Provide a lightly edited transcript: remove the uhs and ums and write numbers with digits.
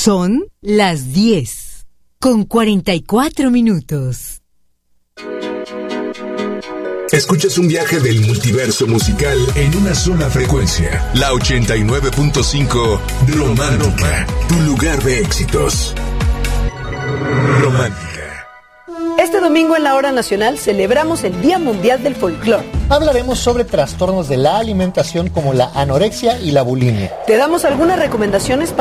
Son las 10:44. Escuchas un viaje del multiverso musical en una sola frecuencia. La 89.5 Romántica, tu lugar de éxitos. Romántica. Este domingo en la Hora Nacional celebramos el Día Mundial del Folclor. Hablaremos sobre trastornos de la alimentación como la anorexia y la bulimia. Te damos algunas recomendaciones para